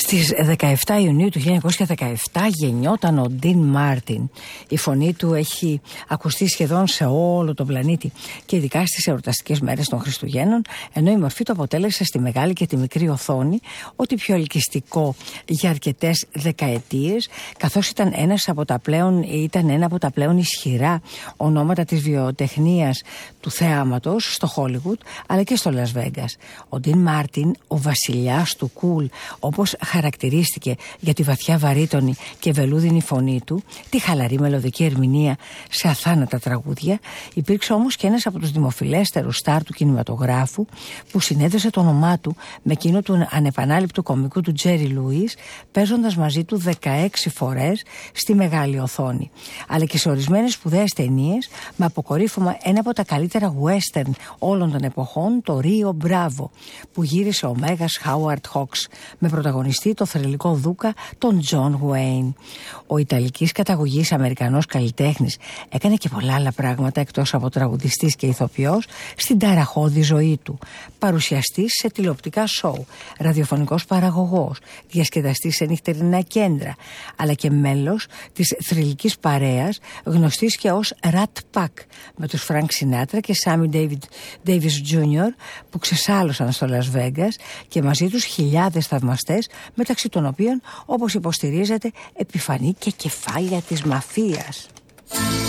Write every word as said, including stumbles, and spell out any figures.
Στις δεκαεφτά Ιουνίου του χίλια εννιακόσια δεκαεπτά γεννιόταν ο Ντίν Μάρτιν. Η φωνή του έχει ακουστεί σχεδόν σε όλο τον πλανήτη και ειδικά στις εορταστικές μέρες των Χριστουγέννων, ενώ η μορφή του αποτέλεσε στη μεγάλη και τη μικρή οθόνη ό,τι πιο ελκυστικό για αρκετές δεκαετίες, καθώς ήταν, ένας από τα πλέον, ήταν ένα από τα πλέον ισχυρά ονόματα της βιοτεχνίας του θεάματος στο Χόλιγουτ αλλά και στο Λας Βέγκας. Ο Ντίν Μάρτιν, ο βασιλιάς του κουλ, όπως χαρακτηρίστηκε για τη βαθιά βαρύτονη και βελούδινη φωνή του, τη χαλαρή μελωδική ερμηνεία σε αθάνατα τραγούδια, υπήρξε όμως και ένας από τους δημοφιλέστερους στάρ του κινηματογράφου που συνέδεσε το όνομά του με εκείνο του ανεπανάληπτου κωμικού του Τζέρι Λούις, παίζοντας μαζί του δεκαέξι φορές στη μεγάλη οθόνη, αλλά και σε ορισμένες σπουδαίες ταινίες, με αποκορύφωμα ένα από τα καλύτερα western όλων των εποχών, το Ρίο Μπράβο, που γύρισε ο Μέγας Χάουαρντ Χόξ με πρωταγωνιστή το θρυλικό δούκα τον Τζον Γουέιν. Ο Ιταλικής καταγωγής Αμερικανός καλλιτέχνης έκανε και πολλά άλλα πράγματα εκτός από τραγουδιστής και ηθοποιός στην ταραχώδη ζωή του. Παρουσιαστής σε τηλεοπτικά σοου, ραδιοφωνικός παραγωγός, διασκεδαστής σε νυχτερινά κέντρα, αλλά και μέλος της θρυλικής παρέας γνωστής και ως Rat Pack με τους Φρανκ Σινάτρα και Σάμι Ντέιβις Τζούνιορ, που ξεσάλωσαν στο Λας Βέγκας, και μαζί τους χιλιάδες θαυμαστές, μεταξύ των οποίων, όπως υποστηρίζεται, επιφανή και κεφάλια της μαφίας.